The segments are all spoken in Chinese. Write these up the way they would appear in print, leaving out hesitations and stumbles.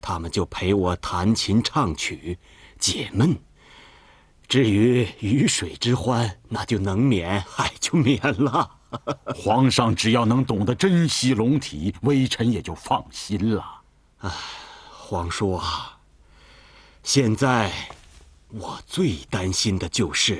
他们就陪我弹琴唱曲，解闷。至于鱼水之欢，那就能免还就免了。 皇上只要能懂得珍惜龙体，微臣也就放心了。 皇叔啊，现在我最担心的就是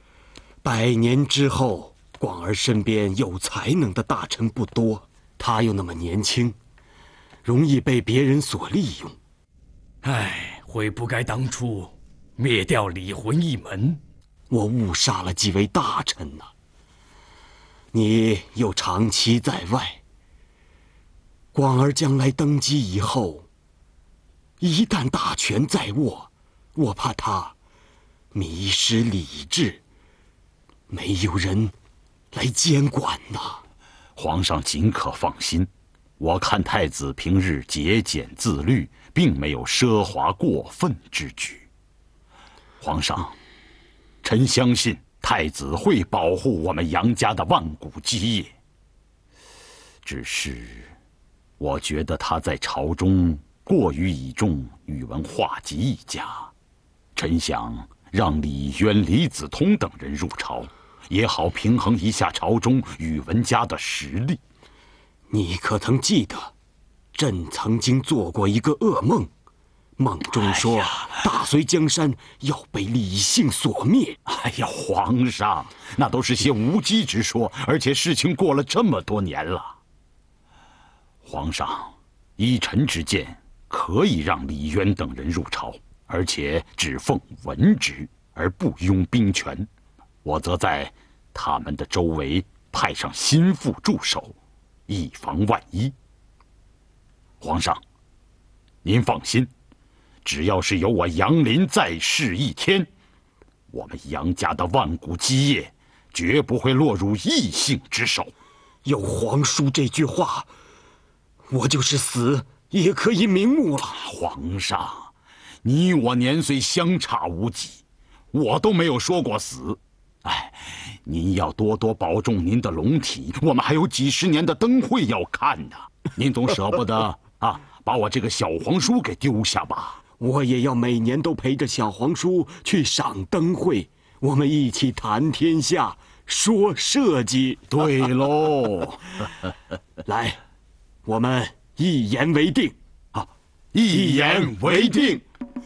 ，100年之后，广儿身边有才能的大臣不多，他又那么年轻，容易被别人所利用。 唉，悔不该当初灭掉李浑一门， 我误杀了几位大臣呐。你又长期在外，广儿将来登基以后，一旦大权在握，我怕他迷失理智，没有人来监管呐。 皇上尽可放心，我看太子平日节俭自律，并没有奢华过分之举。皇上，臣相信太子会保护我们杨家的万古基业。只是，我觉得他在朝中过于倚重宇文化及一家，臣想让李渊、李子通等人入朝，也好平衡一下朝中宇文家的实力。 你可曾记得，朕曾经做过一个噩梦，梦中说大隋江山要被李姓所灭。 哎呀，皇上，那都是些无稽之说，而且事情过了这么多年了。皇上，依臣之见，可以让李渊等人入朝，而且只奉文职，而不拥兵权。我则在他们的周围派上心腹驻守，以防万一。皇上，您放心，只要是有我杨林在世一天，我们杨家的万古基业绝不会落入异姓之手。 有皇叔这句话，我就是死也可以瞑目了。 皇上，你我年岁相差无几，我都没有说过死。哎，您要多多保重您的龙体，我们还有几十年的灯会要看呢。您总舍不得啊，把我这个小皇叔给丢下吧？ 我也要每年都陪着小皇叔去赏灯会，我们一起谈天下，说设计。 对喽， 来，我们一言为定啊！ 一言为定。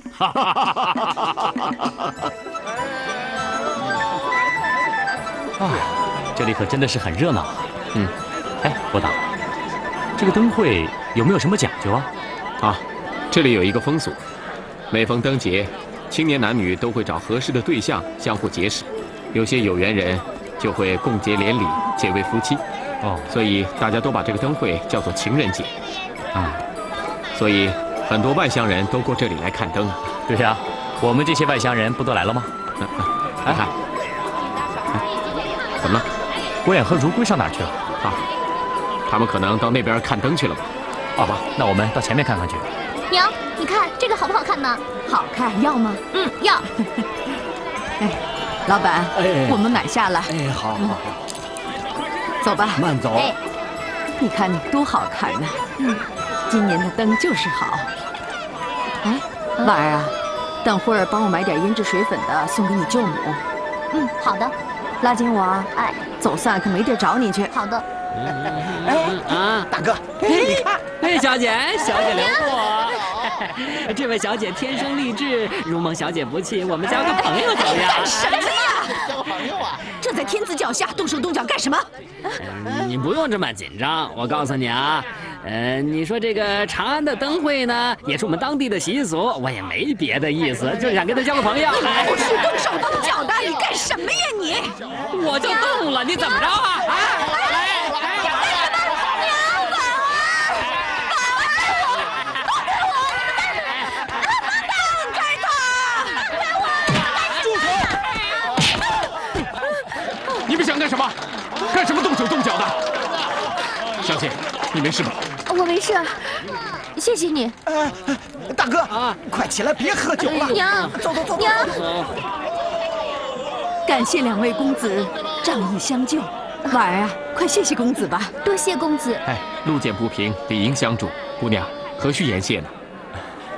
啊，这里可真的是很热闹啊。哎，博导，这个灯会有没有什么讲究啊？ 啊，这里有一个风俗，每逢灯节，青年男女都会找合适的对象相互结识，有些有缘人就会共结连理，结为夫妻。 哦， 所以大家都把这个灯会叫做情人节。 啊， 所以很多外乡人都过这里来看灯。 对呀，我们这些外乡人不都来了吗？ 你看，怎么了？ 郭衍和如归上哪儿去了？ 啊，他们可能到那边看灯去了吧？ 好吧，那我们到前面看看去。 娘，你看这个好不好看呢？ 好看，要吗？ 要。 哎，老板，我们买下了。 哎，好好好， 走吧， 慢走。 哎，你看你多好看呐！今年的灯就是好。哎，婉儿啊，等会儿帮我买点胭脂水粉的，送给你舅母。 好的。 拉金王， 哎， 走散可没地儿找你去。 好的。 大哥，你看， 小姐留步。这位小姐天生丽质，如蒙小姐不弃，我们交个朋友怎么样？ 干什么呀？ 交朋友啊！ 这在天子脚下动手动脚干什么？ 你不用这么紧张，我告诉你啊，你说这个长安的灯会呢，也是我们当地的习俗，我也没别的意思，就是想跟他交个朋友。 不许动手动脚的，你干什么呀你？ 我就动了，你怎么着啊？ 你们想干什么？干什么动手动脚的？小姐，你没事吧？ 我没事，谢谢你。 大哥啊，快起来，别喝酒了。 娘， 走。 娘， 感谢两位公子仗义相救。婉儿啊，快谢谢公子吧。 多谢公子。 哎，路见不平，理应相助。姑娘，何须言谢呢？